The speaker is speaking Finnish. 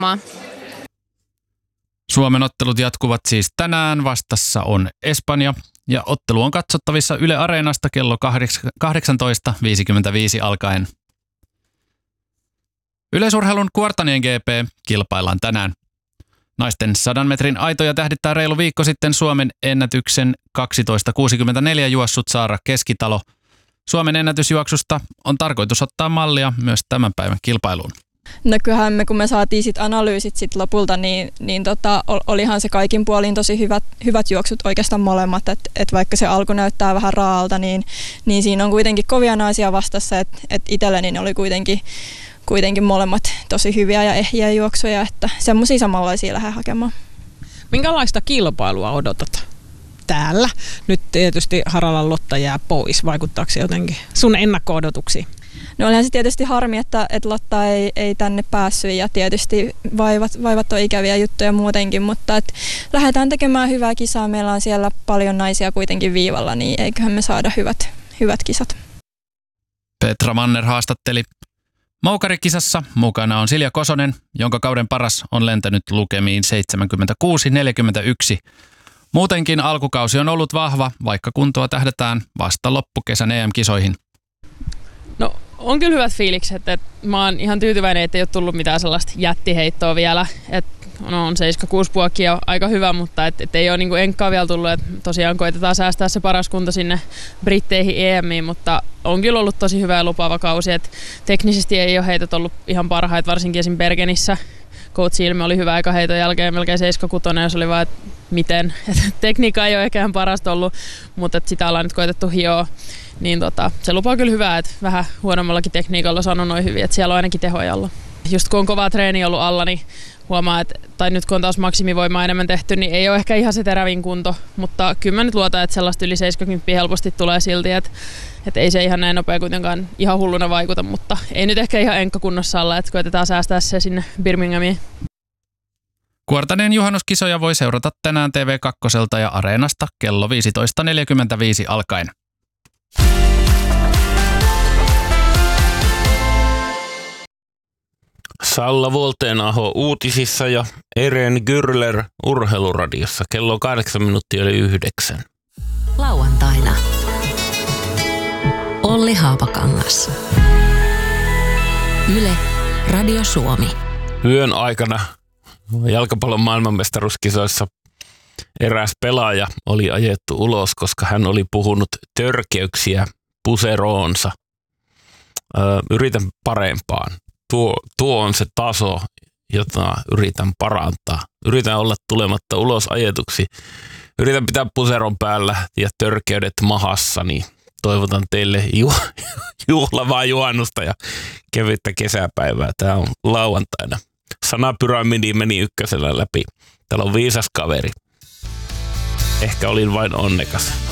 Suomen ottelut jatkuvat siis tänään. Vastassa on Espanja ja ottelu on katsottavissa Yle Areenasta kello 18.55 alkaen. Yleisurheilun Kuortanien GP kilpaillaan tänään. Naisten 100 metrin aitoja tähdittää reilu viikko sitten Suomen ennätyksen 12.64 juossut Saara Keskitalo. Suomen ennätysjuoksusta on tarkoitus ottaa mallia myös tämän päivän kilpailuun. No kyllähän kun me saatiin sit analyysit sit lopulta, niin olihan se kaikin puolin tosi hyvät juoksut oikeastaan molemmat. Et vaikka se alku näyttää vähän raalta, niin siinä on kuitenkin kovia naisia vastassa. Et itselleni ne oli kuitenkin molemmat tosi hyviä ja ehjiä juoksuja, että semmoisia samanlaisia lähden hakemaan. Minkälaista kilpailua odotat täällä? Nyt tietysti Haralan Lotta jää pois. Vaikuttaako se jotenkin sun ennakko-odotuksiin? No olihan se tietysti harmi, että Lotta ei tänne päässyt ja tietysti vaivat on ikäviä juttuja muutenkin, mutta lähdetään tekemään hyvää kisaa. Meillä on siellä paljon naisia kuitenkin viivalla, niin eiköhän me saada hyvät kisat. Petra Manner haastatteli. Moukarikisassa mukana on Silja Kosonen, jonka kauden paras on lentänyt lukemiin 76-41. Muutenkin alkukausi on ollut vahva, vaikka kuntoa tähdätään vasta loppukesän EM-kisoihin. No on kyllä hyvät fiilikset, että mä oon ihan tyytyväinen, että ei ole tullut mitään sellaista jättiheittoa vielä. On 7-6 puokkia aika hyvä, mutta et ei ole niinku enkkaa vielä tullut. Tosiaan koitetaan säästää se paras kunto sinne Britteihin EMiin, mutta on kyllä ollut tosi hyvä ja lupaava kausi. Teknisesti ei ole heitot ollut ihan parhaita, varsinkin esim. Bergenissä. Coach Ilme oli hyvä aika heiton jälkeen, melkein 7-6, ja se oli vaan, että miten. Tekniikka ei ole ehkä parasta ollut, mutta sitä ollaan nyt koitettu hioa. Niin se lupaa kyllä hyvää, että vähän huonommallakin tekniikalla sanon noin hyvin, että siellä on ainakin tehoja alla. Just kun on kovaa treeni ollut alla, niin huomaa, tai nyt kun on taas maksimivoimaa enemmän tehty, niin ei ole ehkä ihan se terävin kunto, mutta kyllä mä nyt luotan, että sellaista yli 70 helposti tulee silti, että ei se ihan näin nopea kuitenkaan ihan hulluna vaikuta, mutta ei nyt ehkä ihan enkkakunnossa olla, että koetetaan säästää se sinne Birminghamiin. Kuortaneen juhannuskisoja voi seurata tänään TV2 ja Areenasta kello 15.45 alkaen. Salla Voltenaho uutisissa ja Eren Gürler urheiluradiossa kello 8:08. Lauantaina Olli Haapakangas. Yle Radio Suomi. Yön aikana jalkapallon maailmanmestaruuskisoissa eräs pelaaja oli ajettu ulos, koska hän oli puhunut törkeyksiä puseroonsa. Yritän parempaan. Tuo on se taso, jota yritän parantaa. Yritän olla tulematta ulos ajetuksi. Yritän pitää puseron päällä ja törkeydet mahassa, niin toivotan teille juhlavaa juhannusta ja kevyttä kesäpäivää. Tämä on lauantaina. Sanapyramidi meni ykkösellä läpi. Täällä on viisas kaveri. Ehkä olin vain onnekas.